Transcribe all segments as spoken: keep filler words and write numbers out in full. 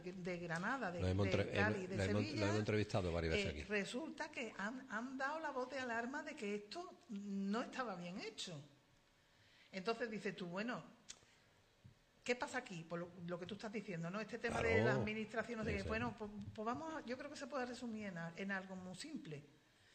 de Granada, de, hemos, de Cali, de lo Sevilla, hemos, lo hemos entrevistado varias veces eh, aquí. Resulta que han, han dado la voz de alarma de que esto no estaba bien hecho. Entonces dices tú, bueno, ¿qué pasa aquí? Por lo, lo que tú estás diciendo, ¿no? Este tema Claro, de la administración, no sé qué. sí. Bueno, pues, pues vamos, a, yo creo que se puede resumir en, en algo muy simple.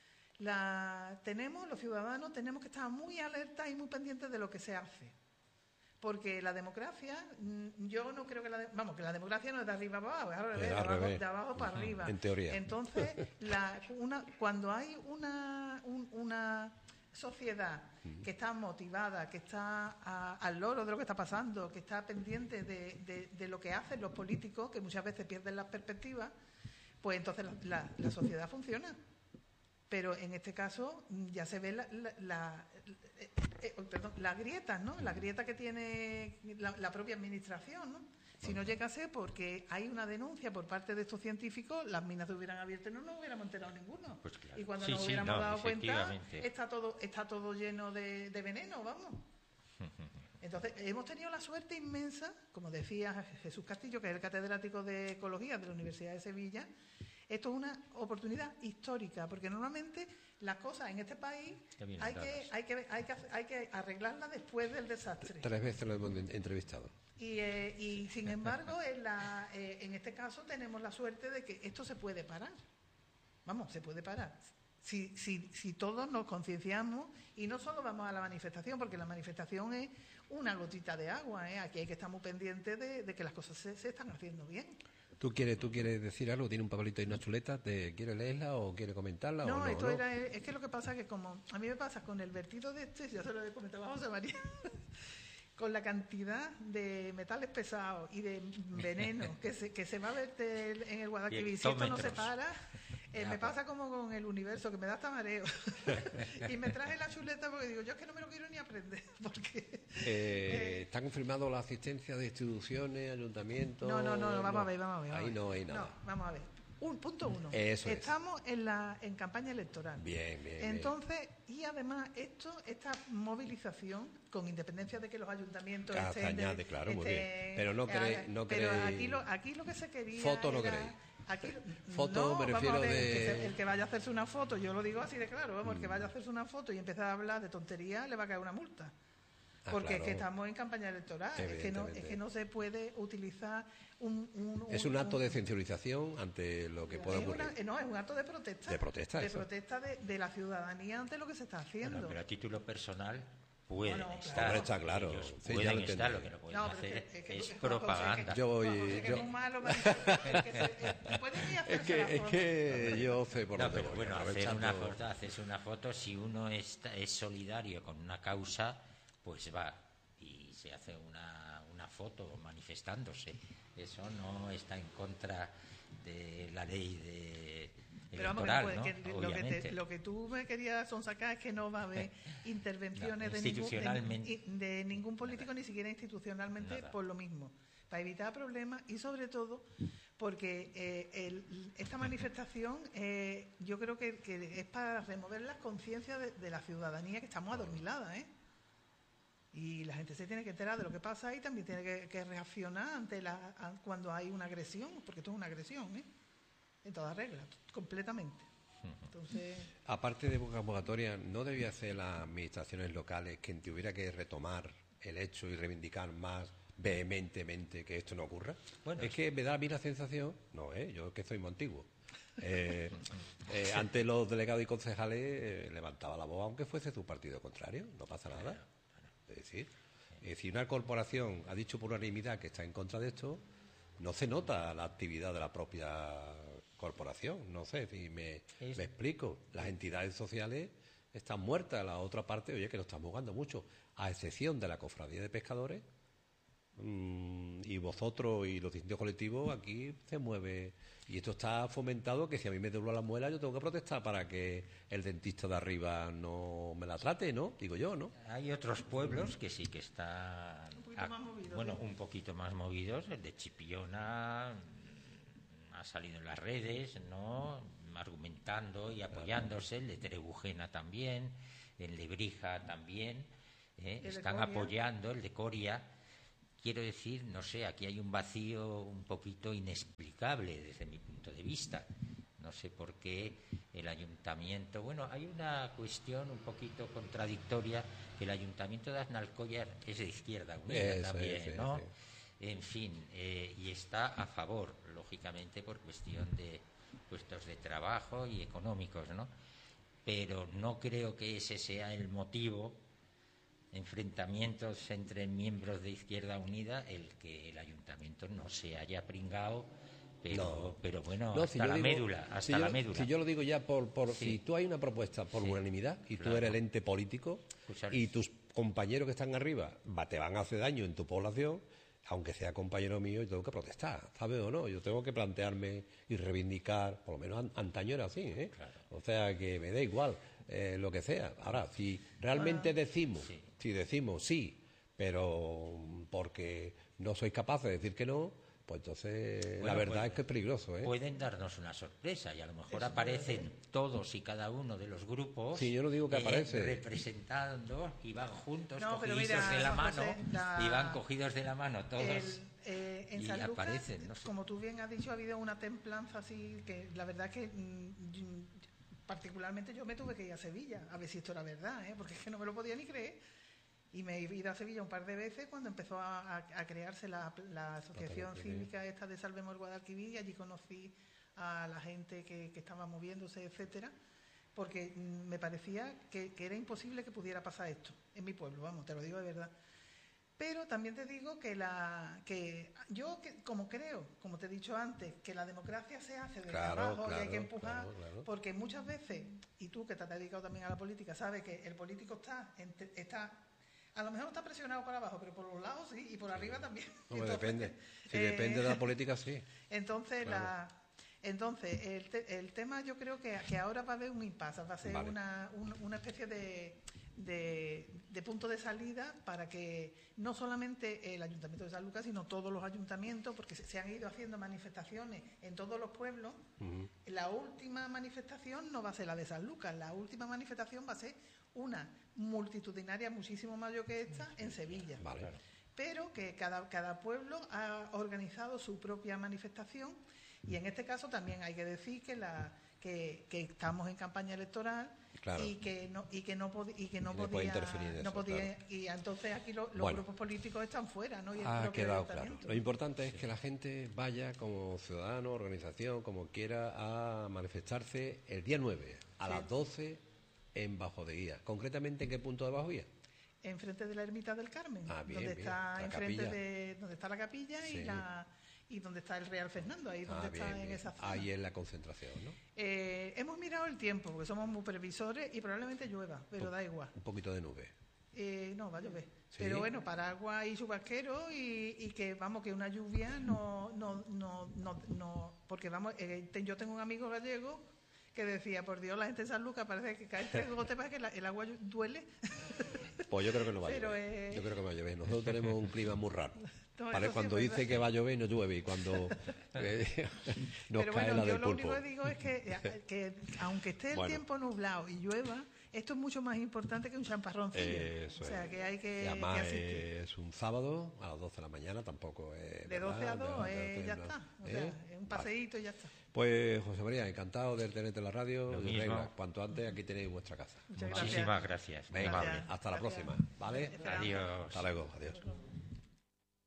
La, tenemos, los ciudadanos, tenemos que estar muy alertas y muy pendientes de lo que se hace. Porque la democracia, yo no creo que la... De, vamos, que la democracia no es de arriba para abajo, es al revés, eh, de, al abajo, revés. de abajo para uh-huh. arriba. En teoría. Entonces, la, una, cuando hay una, un, una sociedad uh-huh. que está motivada, que está a, al loro de lo que está pasando, que está pendiente de, de, de lo que hacen los políticos, que muchas veces pierden las perspectivas, pues entonces la, la, la sociedad funciona. Pero en este caso ya se ve la, la, la, eh, eh, perdón, la grieta, ¿no? La grieta que tiene la, la propia administración, ¿no? Si no llegase porque hay una denuncia por parte de estos científicos, las minas se hubieran abierto y no nos hubiéramos enterado ninguno. Pues claro. Y cuando sí, nos sí, hubiéramos no, dado cuenta, está todo, está todo lleno de, de veneno, vamos. Entonces, hemos tenido la suerte inmensa, como decía Jesús Castillo, que es el catedrático de Ecología de la Universidad de Sevilla. Esto es una oportunidad histórica, porque normalmente las cosas en este país hay que, hay, que, hay, que, hay que arreglarlas después del desastre. Tres veces lo hemos entrevistado. Y, eh, y sin embargo, en, la, eh, en este caso tenemos la suerte de que esto se puede parar. Vamos, se puede parar. Si, si, si todos nos concienciamos y no solo vamos a la manifestación, porque la manifestación es una gotita de agua, ¿eh? Aquí hay que estar muy pendientes de, de que las cosas se, se están haciendo bien. ¿Tú quieres, ¿Tú quieres decir algo? ¿Tiene un papelito y una chuleta? ¿Te quiere leerla o quiere comentarla? No, o no esto no? era, es que lo que pasa es que como a mí me pasa con el vertido de este, ya se lo he comentado a José María, con la cantidad de metales pesados y de veneno que se, que se va a verter en el Guadalquivir, si esto no se para, eh, me pasa como con el universo, que me da hasta mareo. Y me traje la chuleta porque digo, yo es que no me lo quiero ni aprender. Porque eh, eh, ¿Está confirmado la asistencia de instituciones, ayuntamientos? No, no, no, no vamos no. a ver, vamos a ver. Vamos Ahí no hay nada. No, vamos a ver. Un punto uno. Eso Estamos es. en la en campaña electoral. Bien, bien. Entonces, bien. Y además, esto, esta movilización, con independencia de que los ayuntamientos ah, estén, añade, de, claro, estén, muy bien. Pero no queréis. No pero queréis... aquí, lo, aquí lo que se quería. Foto no era, queréis. Aquí, foto no, me refiero vamos a ver, de. El que, se, el que vaya a hacerse una foto, yo lo digo así de claro, vamos, mm. el que vaya a hacerse una foto y empezar a hablar de tonterías, le va a caer una multa. Ah, porque claro. es que estamos en campaña electoral, es que, no, es que no se puede utilizar un... un es un, un acto un, de sensibilización ante lo que pueda ocurrir. Una, no, es un acto de protesta. De protesta, De eso. protesta de, de la ciudadanía ante lo que se está haciendo. Bueno, pero a título personal pueden bueno, estar. claro. Está claro. Ellos Sí, pueden ya lo estar, lo que no pueden no, hacer es, que, es, que, es es propaganda. Yo voy... Es que yo... es muy malo, es que, es que, es que yo sé por no, dónde pero voy, bueno, hacer una foto, haces una foto, si uno está, es solidario con una causa, pues va y se hace una, una foto manifestándose. Eso no está en contra de la ley de pero electoral, vamos, ¿no? que, que, lo, que te, lo que tú me querías sonsacar es que no va a haber intervenciones no, de, ningún, de, de ningún político, nada. Ni siquiera institucionalmente, nada. Por lo mismo, para evitar problemas y sobre todo porque eh, el, esta manifestación eh, yo creo que, que es para remover las conciencias de, de la ciudadanía, que estamos adormiladas, ¿eh? Y la gente se tiene que enterar de lo que pasa y también tiene que, que reaccionar ante la a, cuando hay una agresión, porque esto es una agresión, ¿eh? En toda regla, completamente. Entonces, aparte de convocatoria, ¿no debía ser las administraciones locales quien tuviera que retomar el hecho y reivindicar más vehementemente que esto no ocurra? Bueno, es que me da a mí la sensación, no, ¿eh? Yo que soy muy antiguo, eh, eh, ante los delegados y concejales eh, levantaba la voz aunque fuese su partido contrario, no pasa nada. Es decir, es decir, una corporación ha dicho por unanimidad que está en contra de esto, no se nota la actividad de la propia corporación, no sé, si me, me explico. Las entidades sociales están muertas, la otra parte, oye, que nos estamos jugando mucho, a excepción de la cofradía de pescadores, mmm, y vosotros y los distintos colectivos, aquí se mueve, y esto está fomentado, que si a mí me dobla la muela yo tengo que protestar para que el dentista de arriba no me la trate, ¿no? Digo yo, ¿no? Hay otros pueblos que sí que están un poquito a, más movidos, bueno, ¿sí? un poquito más movidos. El de Chipiona ha salido en las redes, ¿no? Argumentando y apoyándose. El de Trebujena también, en Lebrija también, ¿eh? Están Coria. apoyando, el de Coria. quiero decir, no sé, aquí hay un vacío un poquito inexplicable desde mi punto de vista. No sé por qué el ayuntamiento... Bueno, hay una cuestión un poquito contradictoria, que el ayuntamiento de Aznalcóllar es de Izquierda Unida Eso, también, sí, ¿no? sí. En fin, eh, y está a favor, lógicamente, por cuestión de puestos de trabajo y económicos, ¿no? Pero no creo que ese sea el motivo, enfrentamientos entre miembros de Izquierda Unida, el que el ayuntamiento no se haya pringado, pero, No. pero bueno, No, hasta si yo la digo- médula, hasta si la yo, médula. Si yo lo digo ya por... por Sí. Si tú hay una propuesta por Sí, unanimidad y tú claro. eres el ente político Escuchar- y tus compañeros que están arriba va, te van a hacer daño en tu población, aunque sea compañero mío, yo tengo que protestar, ¿sabes o no? Yo tengo que plantearme y reivindicar, por lo menos an- antaño era así, ¿eh? Claro. O sea, que me da igual eh, lo que sea. Ahora, si realmente decimos, Sí. si decimos sí, pero porque no sois capaces de decir que no, pues entonces la Bueno, verdad pues, es que es peligroso, ¿eh? Pueden darnos una sorpresa y a lo mejor aparecen todos y cada uno de los grupos Sí, yo no digo que eh, aparece. representando y van juntos, No, pero cogidos mira, de la José, mano la- y van cogidos de la mano todos El, eh, en y San Lucas, aparecen, no sé. como tú bien has dicho, ha habido una templanza así que la verdad es que mm, y- particularmente yo me tuve que ir a Sevilla a ver si esto era verdad, ¿eh? Porque es que no me lo podía ni creer. Y me he ido a Sevilla un par de veces cuando empezó a, a- a crearse la, la asociación Guadalquivir. cívica esta de Salvemos el Guadalquivir, y allí conocí a la gente que, que estaba moviéndose, etcétera, porque mm, me parecía que, que era imposible que pudiera pasar esto en mi pueblo, vamos, te lo digo de verdad. Pero también te digo que la que yo que, como creo, como te he dicho antes, que la democracia se hace desde Claro, abajo y hay claro, que empujar, claro, claro. porque muchas veces, y tú que te has dedicado también a la política, sabes que el político está, ente- está a lo mejor no está presionado por abajo, pero por los lados sí, y por arriba también. Hombre, Entonces, depende. Si eh, depende de la política, sí. Entonces, Claro. la, entonces el, te- el tema yo creo que, que ahora va a haber un impasse, va a ser Vale. una, un- una especie de, de, de punto de salida para que no solamente el Ayuntamiento de San Lucas, sino todos los ayuntamientos, porque se, se han ido haciendo manifestaciones en todos los pueblos. Ujú. La última manifestación no va a ser la de San Lucas, la última manifestación va a ser una multitudinaria muchísimo mayor que esta en Sevilla. Vale. Pero que cada, cada pueblo ha organizado su propia manifestación, y en este caso también hay que decir que la que, que estamos en campaña electoral. Claro. y que no y que no pod- y que no Y no puede podía, interferir en no eso, podía claro. y entonces aquí lo- los Bueno. grupos políticos están fuera, ¿no? Y el Ha propio quedado claro. ayuntamiento. Lo importante es que la gente vaya como ciudadano, organización, como quiera, a manifestarse el día nueve a Sí. las doce en Bajo de Guía. ¿Concretamente en qué punto de Bajo Guía? Enfrente de la ermita del Carmen, Ah, bien, donde bien. está La enfrente capilla. de donde está la capilla Sí. y la y donde está el Real Fernando, ahí donde Ah, está bien, en bien. esa zona. Ahí es la concentración, ¿no? Eh, hemos mirado el tiempo, porque somos muy previsores y probablemente llueva, pero da igual. Un poquito de nube. Eh, no, va a llover. ¿Sí? Pero bueno, paraguas y chubasquero y, y que vamos, que una lluvia no, no, no, no, no porque vamos, eh, te- yo tengo un amigo gallego que decía, por Dios, la gente de San Lucas parece que cae tres gotas para que la- el agua llu- duele. Pues yo creo que no va a Pero, llover. eh, Yo creo que no va a llover. Nosotros tenemos un clima muy raro. No, ¿Vale? eso sí Cuando es dice verdad. que va a llover, no llueve. Y cuando eh, nos Pero cae bueno, la yo del lo pulpo. único que digo es que, eh, que aunque esté el Bueno. tiempo nublado y llueva, esto es mucho más importante que un chaparroncillo. Eso o sea, es. que hay que, Y que además asistir. es un sábado a las doce de la mañana, tampoco es... De doce a ¿verdad? dos, De- de- eh, de- ya no. está. O ¿Eh? sea, es un Vale. paseíto y ya está. Pues José María, encantado de tenerte en la radio. Lo De mismo. regla, cuanto antes aquí tenéis vuestra casa. Muchas Muchísimas gracias. muy Venga, amable. hasta la Gracias. próxima. ¿vale? Esperamos. Adiós. Hasta luego, adiós.